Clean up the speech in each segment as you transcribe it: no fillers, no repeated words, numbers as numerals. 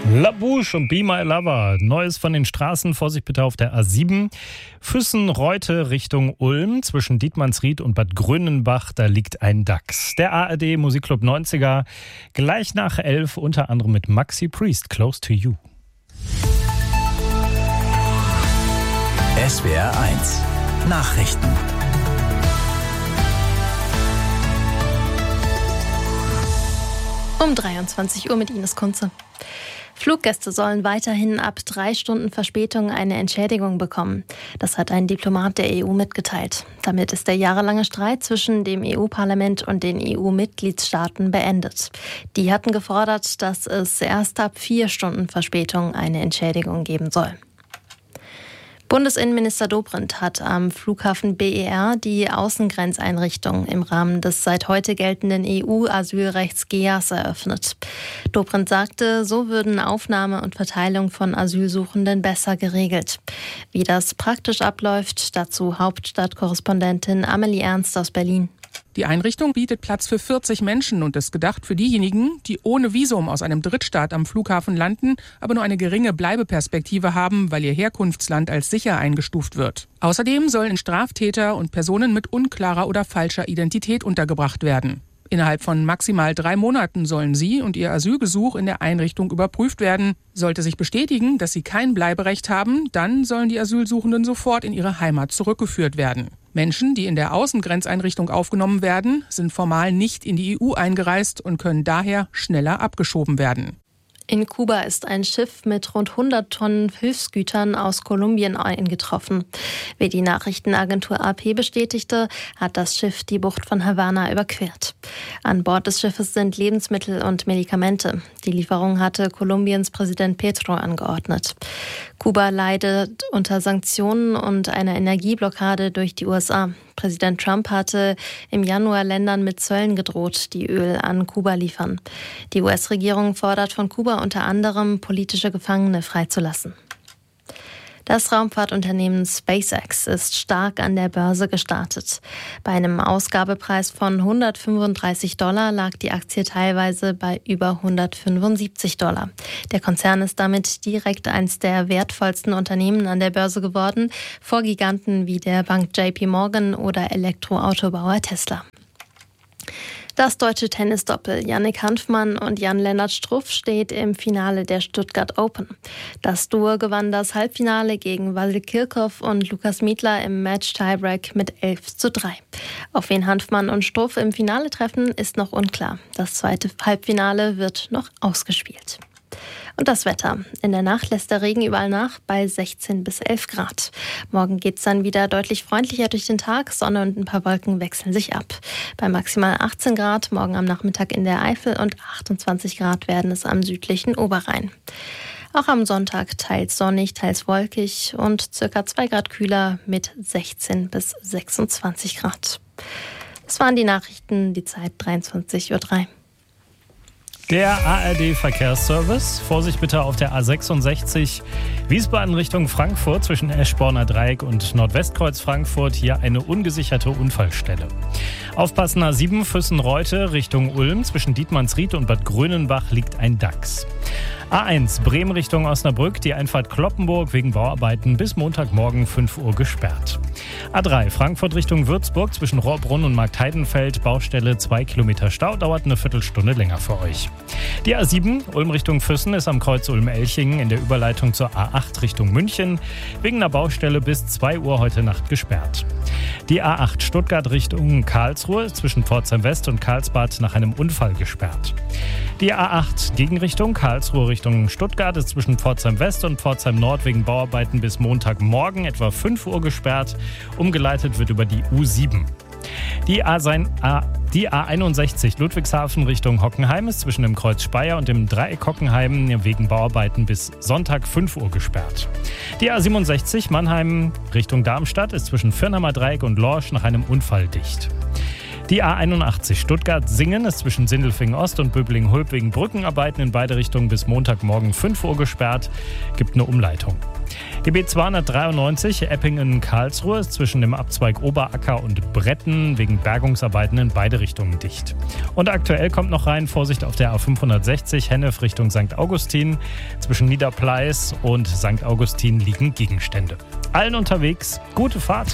La Bouche und Be My Lover. Neues von den Straßen, Vorsicht bitte auf der A7. Füssen-Reute Richtung Ulm. Zwischen Dietmannsried und Bad Grönenbach, da liegt ein Dachs. Der ARD Musikclub 90er. Gleich nach 11, unter anderem mit Maxi Priest, Close to You. SWR 1 Nachrichten. Um 23 Uhr mit Ines Kunze. Fluggäste sollen weiterhin ab 3 Stunden Verspätung eine Entschädigung bekommen. Das hat ein Diplomat der EU mitgeteilt. Damit ist der jahrelange Streit zwischen dem EU-Parlament und den EU-Mitgliedstaaten beendet. Die hatten gefordert, dass es erst ab 4 Stunden Verspätung eine Entschädigung geben soll. Bundesinnenminister Dobrindt hat am Flughafen BER die Außengrenzeinrichtung im Rahmen des seit heute geltenden EU-Asylrechts GEAS eröffnet. Dobrindt sagte, so würden Aufnahme und Verteilung von Asylsuchenden besser geregelt. Wie das praktisch abläuft, dazu Hauptstadtkorrespondentin Amelie Ernst aus Berlin. Die Einrichtung bietet Platz für 40 Menschen und ist gedacht für diejenigen, die ohne Visum aus einem Drittstaat am Flughafen landen, aber nur eine geringe Bleibeperspektive haben, weil ihr Herkunftsland als sicher eingestuft wird. Außerdem sollen Straftäter und Personen mit unklarer oder falscher Identität untergebracht werden. Innerhalb von maximal 3 Monaten sollen sie und ihr Asylgesuch in der Einrichtung überprüft werden. Sollte sich bestätigen, dass sie kein Bleiberecht haben, dann sollen die Asylsuchenden sofort in ihre Heimat zurückgeführt werden. Menschen, die in der Außengrenzeinrichtung aufgenommen werden, sind formal nicht in die EU eingereist und können daher schneller abgeschoben werden. In Kuba ist ein Schiff mit rund 100 Tonnen Hilfsgütern aus Kolumbien eingetroffen. Wie die Nachrichtenagentur AP bestätigte, hat das Schiff die Bucht von Havanna überquert. An Bord des Schiffes sind Lebensmittel und Medikamente. Die Lieferung hatte Kolumbiens Präsident Petro angeordnet. Kuba leidet unter Sanktionen und einer Energieblockade durch die USA. Präsident Trump hatte im Januar Ländern mit Zöllen gedroht, die Öl an Kuba liefern. Die US-Regierung fordert von Kuba unter anderem, politische Gefangene freizulassen. Das Raumfahrtunternehmen SpaceX ist stark an der Börse gestartet. Bei einem Ausgabepreis von $135 lag die Aktie teilweise bei über $175. Der Konzern ist damit direkt eines der wertvollsten Unternehmen an der Börse geworden, vor Giganten wie der Bank JP Morgan oder Elektroautobauer Tesla. Das deutsche Tennisdoppel Jannik Hanfmann und Jan-Lennart Struff steht im Finale der Stuttgart Open. Das Duo gewann das Halbfinale gegen Vasil Kirchhoff und Lukas Miedler im Match-Tiebreak mit 11:3. Auf wen Hanfmann und Struff im Finale treffen, ist noch unklar. Das zweite Halbfinale wird noch ausgespielt. Und das Wetter. In der Nacht lässt der Regen überall nach bei 16 bis 11 Grad. Morgen geht es dann wieder deutlich freundlicher durch den Tag. Sonne und ein paar Wolken wechseln sich ab. Bei maximal 18 Grad morgen am Nachmittag in der Eifel und 28 Grad werden es am südlichen Oberrhein. Auch am Sonntag teils sonnig, teils wolkig und ca. 2 Grad kühler mit 16 bis 26 Grad. Das waren die Nachrichten, die Zeit 23:03 Uhr. Der ARD-Verkehrsservice. Vorsicht bitte auf der A66 Wiesbaden Richtung Frankfurt zwischen Eschborner Dreieck und Nordwestkreuz Frankfurt. Hier eine ungesicherte Unfallstelle. Aufpassen A7 Füssen-Reute Richtung Ulm. Zwischen Dietmannsried und Bad Grönenbach liegt ein Dachs. A1 Bremen Richtung Osnabrück, die Einfahrt Cloppenburg wegen Bauarbeiten bis Montagmorgen 5 Uhr gesperrt. A3 Frankfurt Richtung Würzburg zwischen Rohrbrunn und Marktheidenfeld, Baustelle 2 Kilometer Stau, dauert eine Viertelstunde länger für euch. Die A7 Ulm Richtung Füssen ist am Kreuz Ulm-Elchingen in der Überleitung zur A8 Richtung München wegen einer Baustelle bis 2 Uhr heute Nacht gesperrt. Die A8 Stuttgart Richtung Karlsruhe ist zwischen Pforzheim West und Karlsbad nach einem Unfall gesperrt. Die A8 Gegenrichtung Karlsruhe Richtung Stuttgart ist zwischen Pforzheim West und Pforzheim Nord wegen Bauarbeiten bis Montagmorgen etwa 5 Uhr gesperrt. Umgeleitet wird über die U7. Die A61 Ludwigshafen Richtung Hockenheim ist zwischen dem Kreuz Speyer und dem Dreieck Hockenheim wegen Bauarbeiten bis Sonntag 5 Uhr gesperrt. Die A67 Mannheim Richtung Darmstadt ist zwischen Firnheimer Dreieck und Lorsch nach einem Unfall dicht. Die A81 Stuttgart-Singen ist zwischen Sindelfingen-Ost und Böblingen-Hulb wegen Brückenarbeiten in beide Richtungen bis Montagmorgen 5 Uhr gesperrt. Gibt eine Umleitung. Die B293 Eppingen-Karlsruhe ist zwischen dem Abzweig Oberacker und Bretten wegen Bergungsarbeiten in beide Richtungen dicht. Und aktuell kommt noch rein, Vorsicht auf der A560 Hennef Richtung St. Augustin. Zwischen Niederpleis und St. Augustin liegen Gegenstände. Allen unterwegs, gute Fahrt.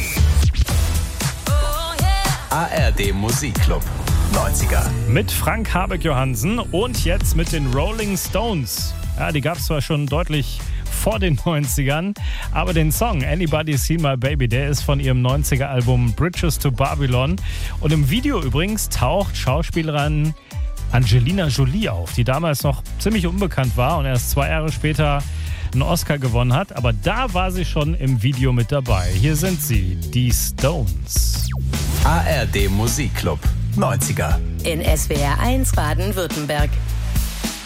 ARD Musikclub 90er. Mit Frank Habeck-Johansen und jetzt mit den Rolling Stones. Ja, die gab es zwar schon deutlich vor den 90ern, aber den Song Anybody See My Baby, der ist von ihrem 90er-Album Bridges to Babylon. Und im Video übrigens taucht Schauspielerin Angelina Jolie auf, die damals noch ziemlich unbekannt war und erst 2 Jahre später einen Oscar gewonnen hat. Aber da war sie schon im Video mit dabei. Hier sind sie, die Stones. ARD Musikclub 90er. In SWR 1 Baden-Württemberg.